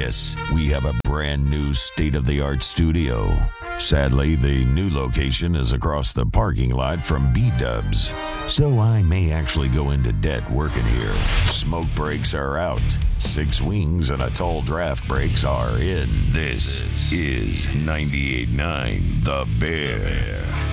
Vegas, we have a brand new state-of-the-art studio. Sadly, the new location is across the parking lot from B-Dubs, so I may actually go into debt working here. Smoke breaks are out. 6 wings and a tall draft breaks are in. This is 98.9 The Bear.